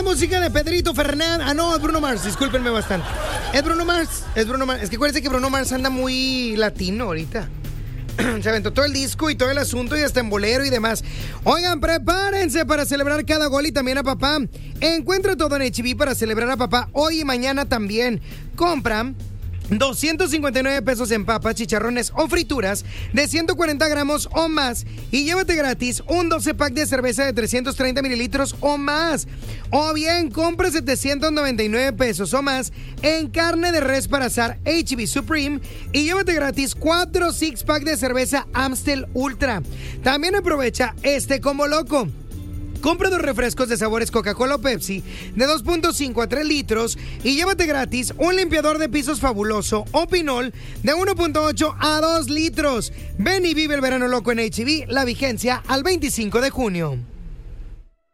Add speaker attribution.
Speaker 1: música de Pedrito Fernández. Ah, no, es Bruno Mars, discúlpenme bastante. Es Bruno Mars. Es que acuérdense que Bruno Mars anda muy latino ahorita. Se aventó todo el disco y todo el asunto y hasta en bolero y demás. Oigan, prepárense para celebrar cada gol y también a papá. Encuentra todo en H-E-B para celebrar a papá hoy y mañana también. Compra 259 pesos en papas, chicharrones o frituras de 140 gramos o más y llévate gratis un 12 pack de cerveza de 330 mililitros o más. O bien, compra 799 pesos o más en carne de res para asar H-E-B Supreme y llévate gratis 4 six pack de cerveza Amstel Ultra. También aprovecha este combo loco. Compra 2 refrescos de sabores Coca-Cola o Pepsi de 2.5 a 3 litros y llévate gratis un limpiador de pisos fabuloso o Pinol de 1.8 a 2 litros. Ven y vive el verano loco en H-E-B, la vigencia al 25 de junio.